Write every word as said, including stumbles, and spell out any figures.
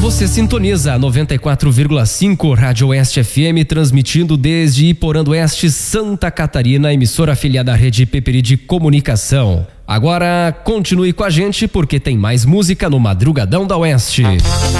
Você sintoniza a noventa e quatro vírgula cinco Rádio Oeste F M, transmitindo desde Iporã do Oeste, Santa Catarina, emissora afiliada à Rede Peperi de Comunicação. Agora continue com a gente porque tem mais música no Madrugadão da Oeste.